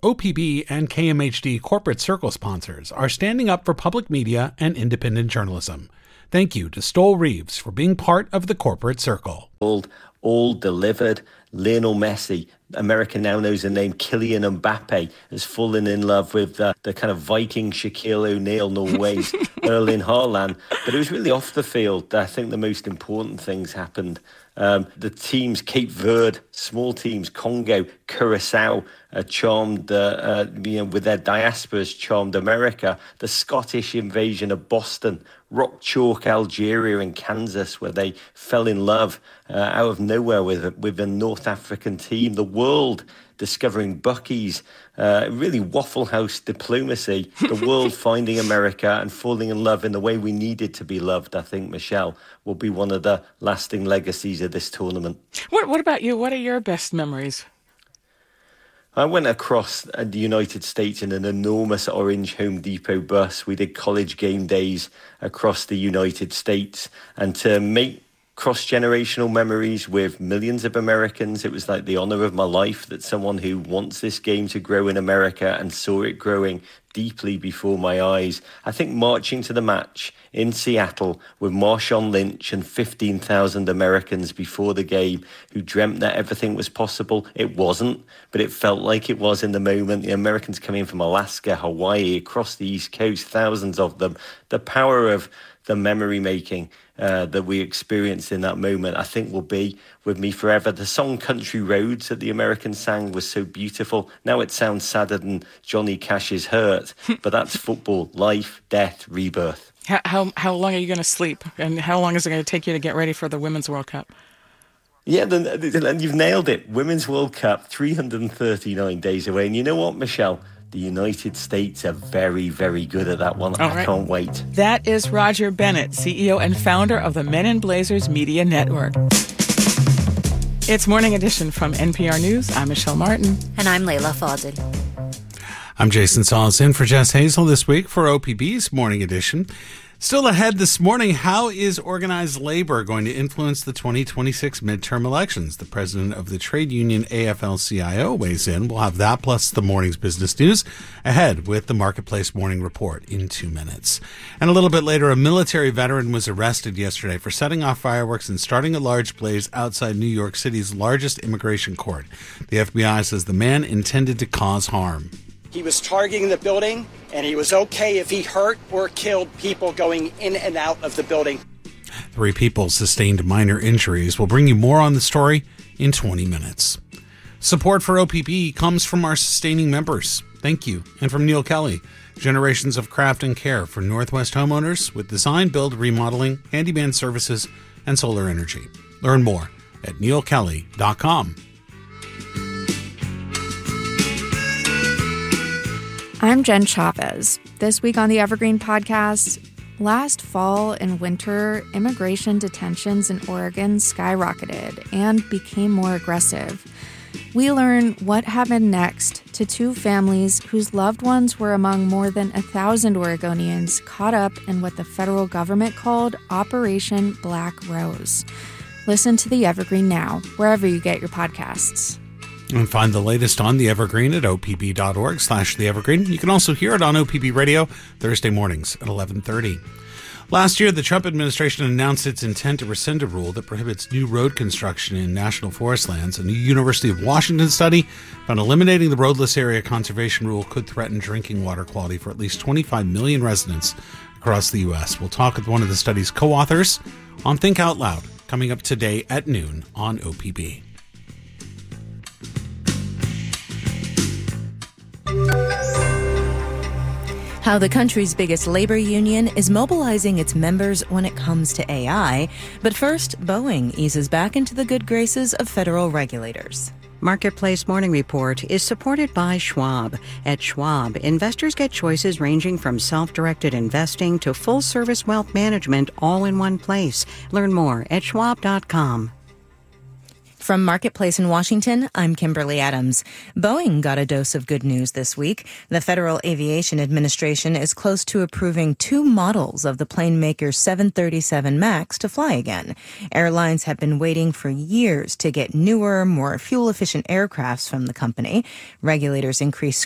OPB and KMHD Corporate Circle sponsors are standing up for public media and independent journalism. Thank you to Stoll Reeves for being part of the Corporate Circle. All delivered. Lionel Messi, America now knows the name Kylian Mbappe, has fallen in love with the kind of Viking Shaquille O'Neal, Norway's Erling Haaland. But it was really off the field that I think the most important things happened. The teams, Cape Verde, small teams, Congo, Curacao, charmed, with their diasporas, charmed America. The Scottish invasion of Boston, rock chalk Algeria and Kansas, where they fell in love out of nowhere with a North African team. The world discovering Buc-ee's, really Waffle House diplomacy. The world finding America and falling in love in the way we needed to be loved, I think, Michelle, will be one of the lasting legacies of this tournament. What about you? What are your best memories? I went across the United States in an enormous orange Home Depot bus. We did college game days across the United States. And to make cross-generational memories with millions of Americans, it was like the honor of my life that someone who wants this game to grow in America and saw it growing deeply before my eyes. I think marching to the match in Seattle with Marshawn Lynch and 15,000 Americans before the game who dreamt that everything was possible. It wasn't, but it felt like it was in the moment. The Americans coming from Alaska, Hawaii, across the East Coast, thousands of them. The power of the memory making that we experienced in that moment, I think will be with me forever. The song Country Roads that the Americans sang was so beautiful. Now it sounds sadder than Johnny Cash's Hurt, but that's football, life, death, rebirth. How long are you going to sleep? And how long is it going to take you to get ready for the Women's World Cup? Yeah, and you've nailed it. Women's World Cup, 339 days away. And you know what, Michelle? The United States are very, very good at that one. I can't wait. That is Roger Bennett, CEO and founder of the Men in Blazers Media Network. It's Morning Edition from NPR News. I'm Michelle Martin. And I'm Layla Fadel. I'm Jason Salas in for Jess Hazel this week for OPB's Morning Edition. Still ahead this morning, how is organized labor going to influence the 2026 midterm elections? The president of the trade union AFL-CIO weighs in. We'll have that plus the morning's business news ahead with the Marketplace Morning Report in 2 minutes. And a little bit later, a military veteran was arrested yesterday for setting off fireworks and starting a large blaze outside New York City's largest immigration court. The FBI says the man intended to cause harm. He was targeting the building, and he was okay if he hurt or killed people going in and out of the building. 3 people sustained minor injuries. We'll bring you more on the story in 20 minutes. Support for OPB comes from our sustaining members. Thank you. And from Neil Kelly, generations of craft and care for Northwest homeowners with design, build, remodeling, handyman services, and solar energy. Learn more at neilkelly.com. I'm Jen Chavez. This week on the Evergreen Podcast, last fall and winter, immigration detentions in Oregon skyrocketed and became more aggressive. We learn what happened next to 2 families whose loved ones were among more than 1,000 Oregonians caught up in what the federal government called Operation Black Rose. Listen to the Evergreen now, wherever you get your podcasts. And find the latest on The Evergreen at opb.org/The Evergreen. You can also hear it on OPB Radio Thursday mornings at 11:30. Last year, the Trump administration announced its intent to rescind a rule that prohibits new road construction in national forest lands. A new University of Washington study found eliminating the roadless area conservation rule could threaten drinking water quality for at least 25 million residents across the U.S. We'll talk with one of the study's co-authors on Think Out Loud, coming up today at noon on OPB. How the country's biggest labor union is mobilizing its members when it comes to AI. But first, Boeing eases back into the good graces of federal regulators. Marketplace Morning Report is supported by Schwab. At Schwab, investors get choices ranging from self-directed investing to full-service wealth management all in one place. Learn more at schwab.com. From Marketplace in Washington, I'm Kimberly Adams. Boeing got a dose of good news this week. The Federal Aviation Administration is close to approving 2 models of the plane maker's 737 MAX to fly again. Airlines have been waiting for years to get newer, more fuel-efficient aircrafts from the company. Regulators increased